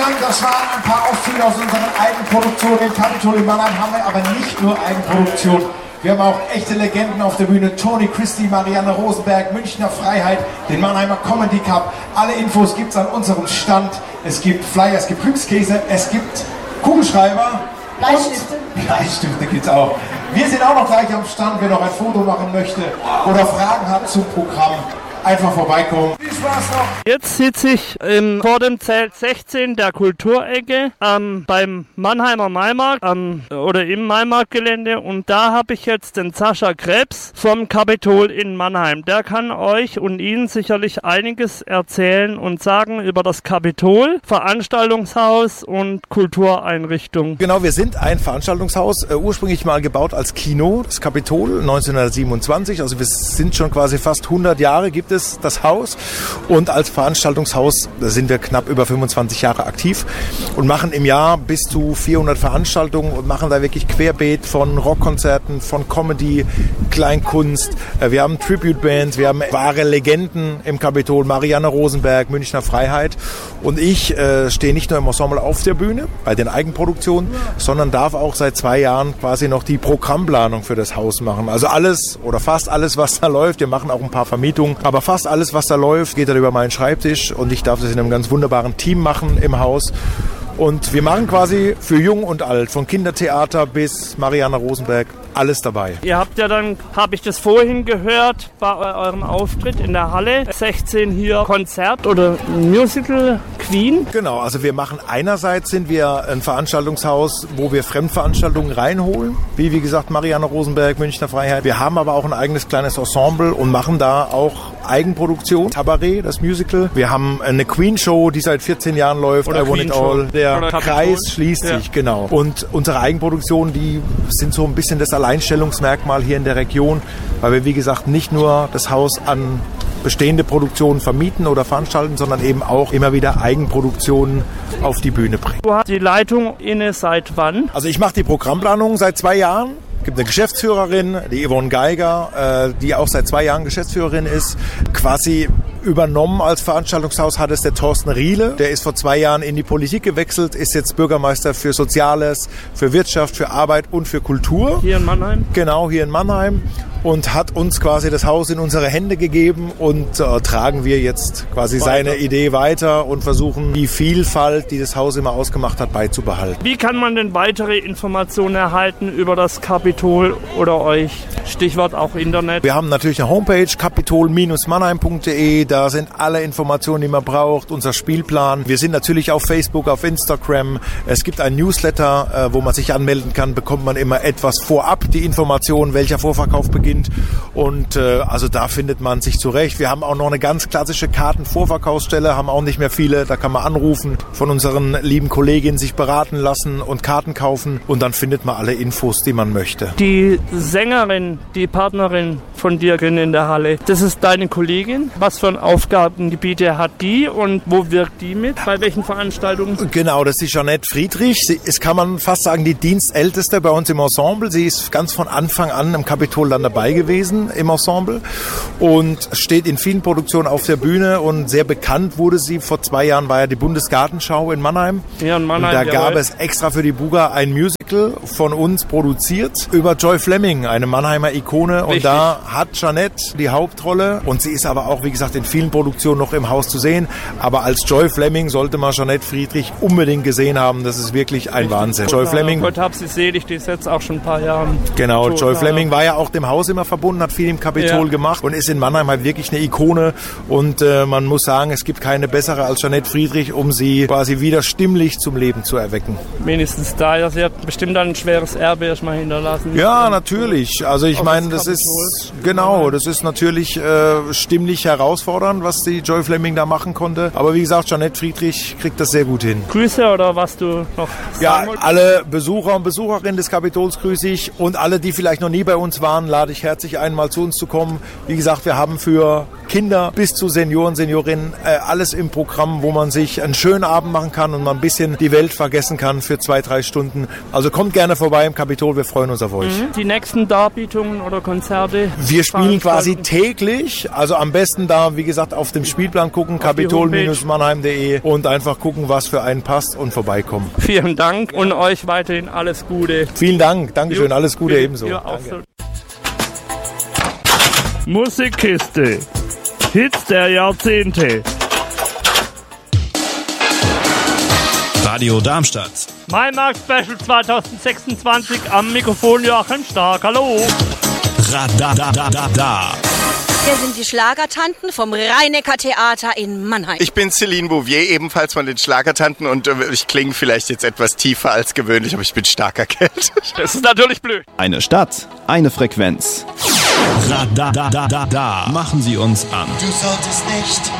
Dank, das waren ein paar Auszüge aus unseren Eigenproduktionen. Im Capitol in Mannheim haben wir aber nicht nur Eigenproduktion. Wir haben auch echte Legenden auf der Bühne. Tony Christie, Marianne Rosenberg, Münchner Freiheit, den Mannheimer Comedy Cup. Alle Infos gibt's an unserem Stand. Es gibt Flyer, es gibt Glückskäse, es gibt Kugelschreiber. Bleistifte gibt's auch. Wir sind auch noch gleich am Stand. Wer noch ein Foto machen möchte oder Fragen hat zum Programm, einfach vorbeikommen. Viel Spaß noch. Jetzt sitze ich vor dem Zelt 16 der Kulturecke beim Mannheimer Maimarkt oder im Maimarktgelände, und da habe ich jetzt den Sascha Krebs vom Capitol in Mannheim. Der kann euch und Ihnen sicherlich einiges erzählen und sagen über das Capitol, Veranstaltungshaus und Kultureinrichtung. Genau, wir sind ein Veranstaltungshaus, ursprünglich mal gebaut als Kino, das Capitol 1927, also wir sind schon quasi fast 100 Jahre gibt es das Haus, und als Veranstaltungshaus sind wir knapp über 25 Jahre aktiv und machen im Jahr bis zu 400 Veranstaltungen und machen da wirklich querbeet von Rockkonzerten, von Comedy, Kleinkunst. Wir haben Tribute-Bands, wir haben wahre Legenden im Capitol, Marianne Rosenberg, Münchner Freiheit, und ich stehe nicht nur im Ensemble auf der Bühne bei den Eigenproduktionen, sondern darf auch seit 2 Jahren quasi noch die Programmplanung für das Haus machen. Also alles oder fast alles, was da läuft. Wir machen auch ein paar Vermietungen, aber fast alles, was da läuft, geht dann über meinen Schreibtisch, und ich darf das in einem ganz wunderbaren Team machen im Haus. Und wir machen quasi für Jung und Alt, von Kindertheater bis Marianne Rosenberg, alles dabei. Ihr habt ja dann, habe ich das vorhin gehört, bei eurem Auftritt in der Halle 16 hier Konzert oder Musical Queen. Genau, also wir machen einerseits sind wir ein Veranstaltungshaus, wo wir Fremdveranstaltungen reinholen, wie gesagt Marianne Rosenberg, Münchner Freiheit. Wir haben aber auch ein eigenes kleines Ensemble und machen da auch Eigenproduktion. Tabaret, das Musical. Wir haben eine Queen-Show, die seit 14 Jahren läuft. Oder I Want It All. Der Kreis schließt ja. sich, genau. Und unsere Eigenproduktionen, die sind so ein bisschen das Alleinstellungsmerkmal hier in der Region, weil wir, wie gesagt, nicht nur das Haus an bestehende Produktionen vermieten oder veranstalten, sondern eben auch immer wieder Eigenproduktionen auf die Bühne bringen. Du hast die Leitung inne seit wann? Also ich mache die Programmplanung seit 2 Jahren. Es gibt eine Geschäftsführerin, die Yvonne Geiger, die auch seit 2 Jahren Geschäftsführerin ist. Quasi übernommen als Veranstaltungshaus hat es der Thorsten Riele. Der ist vor 2 Jahren in die Politik gewechselt, ist jetzt Bürgermeister für Soziales, für Wirtschaft, für Arbeit und für Kultur. Hier in Mannheim? Genau, hier in Mannheim. Und hat uns quasi das Haus in unsere Hände gegeben, und tragen wir jetzt quasi seine Idee weiter und versuchen, die Vielfalt, die das Haus immer ausgemacht hat, beizubehalten. Wie kann man denn weitere Informationen erhalten über das Capitol oder euch? Stichwort auch Internet. Wir haben natürlich eine Homepage, capitol-mannheim.de. Da sind alle Informationen, die man braucht, unser Spielplan. Wir sind natürlich auf Facebook, auf Instagram. Es gibt ein Newsletter, wo man sich anmelden kann, bekommt man immer etwas vorab, die Information, welcher Vorverkauf beginnt. Und also da findet man sich zurecht. Wir haben auch noch eine ganz klassische Kartenvorverkaufsstelle, haben auch nicht mehr viele. Da kann man anrufen, von unseren lieben Kolleginnen sich beraten lassen und Karten kaufen. Und dann findet man alle Infos, die man möchte. Die Sängerin, die Partnerin von dir in der Halle, das ist deine Kollegin. Was für Aufgabengebiete hat die und wo wirkt die mit? Bei welchen Veranstaltungen? Genau, das ist die Jeanette Friedrich. Sie ist, kann man fast sagen, die Dienstälteste bei uns im Ensemble. Sie ist ganz von Anfang an im Capitol dann dabei gewesen im Ensemble und steht in vielen Produktionen auf der Bühne, und sehr bekannt wurde sie. Vor 2 Jahren war ja die Bundesgartenschau in Mannheim. Ja, in Mannheim. Und da gab es extra für die Buga ein Musical von uns produziert über Joy Fleming, eine Mannheimer Ikone. Richtig. Und da hat Jeanette die Hauptrolle, und sie ist aber auch, wie gesagt, in vielen Produktionen noch im Haus zu sehen. Aber als Joy Fleming sollte man Jeanette Friedrich unbedingt gesehen haben. Das ist wirklich ein Wahnsinn. Joy Fleming. Gott hab sie selig, die ist jetzt auch schon ein paar Jahre. Genau, Joy Fleming war ja auch dem Haus immer verbunden, hat viel im Capitol gemacht und ist in Mannheim halt wirklich eine Ikone. Und man muss sagen, es gibt keine bessere als Jeanette Friedrich, um sie quasi wieder stimmlich zum Leben zu erwecken. Wenigstens da, ja, sie hat bestimmt ein schweres Erbe erstmal hinterlassen. Ja, natürlich. Also ich meine, das ist natürlich stimmlich herausfordernd, was die Joy Fleming da machen konnte. Aber wie gesagt, Jeanette Friedrich kriegt das sehr gut hin. Grüße oder was du noch sagen wolltest? Alle Besucher und Besucherinnen des Capitols grüße ich, und alle, die vielleicht noch nie bei uns waren, lade ich herzlich ein, mal zu uns zu kommen. Wie gesagt, wir haben für Kinder bis zu Senioren, Seniorinnen, alles im Programm, wo man sich einen schönen Abend machen kann und mal ein bisschen die Welt vergessen kann für 2-3 Stunden. Also kommt gerne vorbei im Kapitol, wir freuen uns auf euch. Die nächsten Darbietungen oder Konzerte? Wir spielen quasi täglich, also am besten da, wie gesagt, auf dem Spielplan gucken, kapitol-mannheim.de und einfach gucken, was für einen passt und vorbeikommen. Vielen Dank und euch weiterhin alles Gute. Vielen Dank, Dankeschön, alles Gute ebenso. Danke. Musikkiste. Hits der Jahrzehnte. Radio Darmstadt. Maimarkt Special 2026 am Mikrofon Joachim Stark. Hallo. Radadadada. Wir sind die Schlagertanten vom Rhein-Neckar-Theater in Mannheim. Ich bin Céline Bouvier, ebenfalls von den Schlagertanten und ich klinge vielleicht jetzt etwas tiefer als gewöhnlich, aber ich bin stark erkältet. Das ist natürlich blöd. Eine Stadt, eine Frequenz. Radadadada. Machen Sie uns an. Du solltest nicht